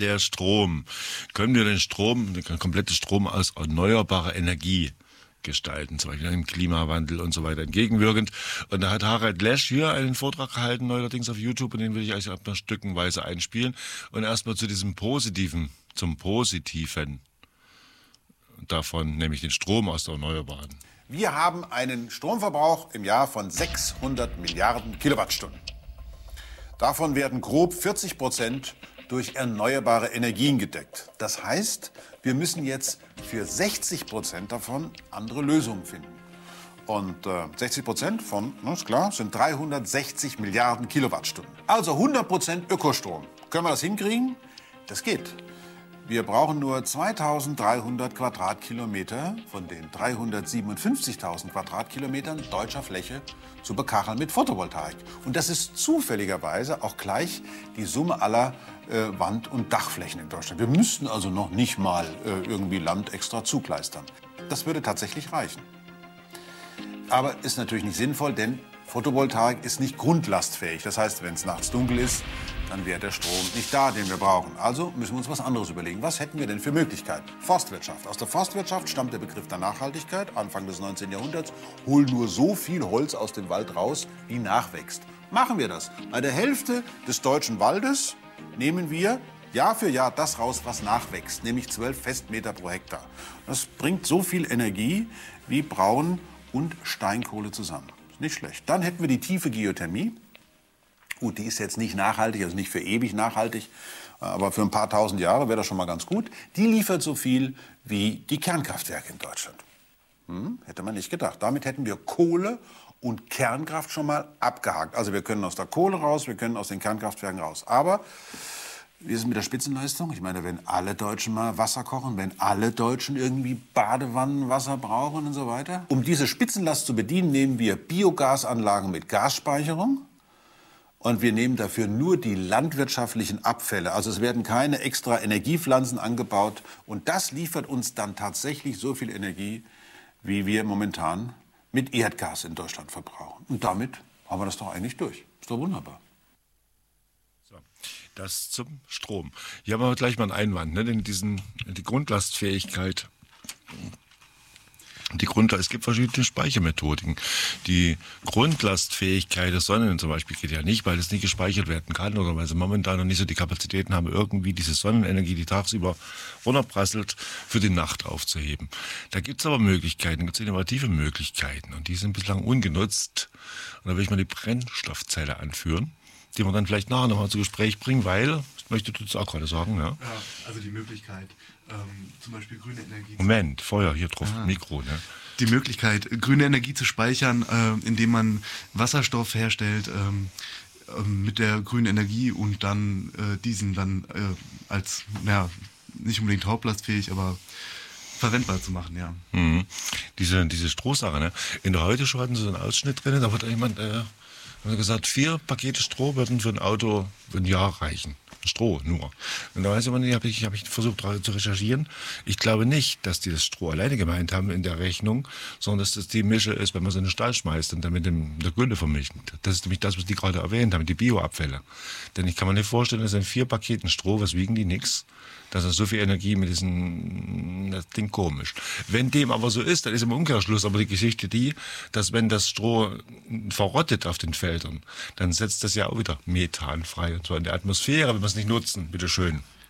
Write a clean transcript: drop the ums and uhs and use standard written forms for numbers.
Der Strom. Können wir den Strom, den kompletten Strom aus erneuerbarer Energie gestalten, zum Beispiel dem Klimawandel und so weiter entgegenwirkend. Und da hat Harald Lesch hier einen Vortrag gehalten, neuerdings auf YouTube, und den will ich euch erstmal stückenweise einspielen. Und erstmal zu diesem Positiven, zum Positiven davon, nämlich den Strom aus der Erneuerbaren. Wir haben einen Stromverbrauch im Jahr von 600 Milliarden Kilowattstunden. Davon werden grob 40% durch erneuerbare Energien gedeckt. Das heißt, wir müssen jetzt für 60% davon andere Lösungen finden. Und 60% von, ist klar, sind 360 Milliarden Kilowattstunden. Also 100% Ökostrom. Können wir das hinkriegen? Das geht. Wir brauchen nur 2.300 Quadratkilometer von den 357.000 Quadratkilometern deutscher Fläche zu bekacheln mit Photovoltaik. Und das ist zufälligerweise auch gleich die Summe aller Wand- und Dachflächen in Deutschland. Wir müssten also noch nicht mal irgendwie Land extra zugleistern. Das würde tatsächlich reichen. Aber ist natürlich nicht sinnvoll, denn Photovoltaik ist nicht grundlastfähig. Das heißt, wenn es nachts dunkel ist, dann wäre der Strom nicht da, den wir brauchen. Also müssen wir uns was anderes überlegen. Was hätten wir denn für Möglichkeiten? Forstwirtschaft. Aus der Forstwirtschaft stammt der Begriff der Nachhaltigkeit, Anfang des 19. Jahrhunderts. Hol nur so viel Holz aus dem Wald raus, wie nachwächst. Machen wir das. Bei der Hälfte des deutschen Waldes nehmen wir Jahr für Jahr das raus, was nachwächst, nämlich 12 Festmeter pro Hektar. Das bringt so viel Energie wie Braun- und Steinkohle zusammen. Ist nicht schlecht. Dann hätten wir die tiefe Geothermie. Gut, die ist jetzt nicht nachhaltig, also nicht für ewig nachhaltig, aber für ein paar tausend Jahre wäre das schon mal ganz gut. Die liefert so viel wie die Kernkraftwerke in Deutschland. Hätte man nicht gedacht. Damit hätten wir Kohle und Kernkraft schon mal abgehakt. Also wir können aus der Kohle raus, wir können aus den Kernkraftwerken raus. Aber wie ist es mit der Spitzenleistung? Ich meine, wenn alle Deutschen mal Wasser kochen, wenn alle Deutschen irgendwie Badewannenwasser brauchen und so weiter. Um diese Spitzenlast zu bedienen, nehmen wir Biogasanlagen mit Gasspeicherung. Und wir nehmen dafür nur die landwirtschaftlichen Abfälle. Also es werden keine extra Energiepflanzen angebaut. Und das liefert uns dann tatsächlich so viel Energie, wie wir momentan mit Erdgas in Deutschland verbrauchen. Und damit haben wir das doch eigentlich durch. Ist doch wunderbar. So, das zum Strom. Hier haben wir gleich mal einen Einwand, ne? Denn die Grundlastfähigkeit. Es gibt verschiedene Speichermethodiken. Die Grundlastfähigkeit der Sonne zum Beispiel geht ja nicht, weil es nicht gespeichert werden kann oder weil sie momentan noch nicht so die Kapazitäten haben, irgendwie diese Sonnenenergie, die tagsüber runterprasselt, für die Nacht aufzuheben. Da gibt es aber Möglichkeiten, da gibt es innovative Möglichkeiten und die sind bislang ungenutzt. Und da will ich mal die Brennstoffzelle anführen, die wir dann vielleicht nachher nochmal zu Gespräch bringen, weil, das möchtest du jetzt auch gerade sagen, ja? Ja, also die Möglichkeit, zum Beispiel grüne Energie... Moment, Feuer hier drauf, Mikro, ne? Die Möglichkeit, grüne Energie zu speichern, indem man Wasserstoff herstellt mit der grünen Energie und dann diesen dann als, nicht unbedingt hauptlastfähig, aber verwendbar zu machen, ja. Mhm. Diese Strohsache, ne? In der Heute-Show hatten sie so einen Ausschnitt drin, da hat jemand gesagt, 4 Pakete Stroh würden für ein Auto für ein Jahr reichen. Stroh nur. Und da weiß ich immer nicht, habe ich versucht zu recherchieren. Ich glaube nicht, dass die das Stroh alleine gemeint haben in der Rechnung, sondern dass das die Mische ist, wenn man so in den Stall schmeißt und dann mit der Gülle vermischt. Das ist nämlich das, was die gerade erwähnt haben, die Bioabfälle. Denn ich kann mir nicht vorstellen, dass in 4 Paketen Stroh, was wiegen die? Nix. Das ist so viel Energie mit das Ding komisch. Wenn dem aber so ist, dann ist im Umkehrschluss aber die Geschichte die, dass wenn das Stroh verrottet auf den Feldern, dann setzt das ja auch wieder Methan frei und zwar in der Atmosphäre, wenn wir es nicht nutzen, bitteschön.